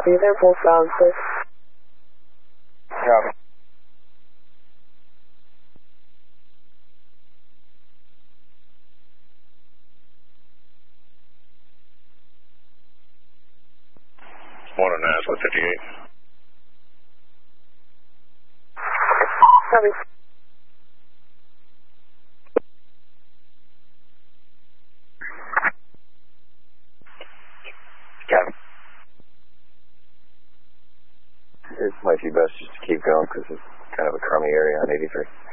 copy. They're both round 6. Copy. One on Nashville 58. Copy. Copy. It might be best just to keep going because it's kind of a crummy area on 83.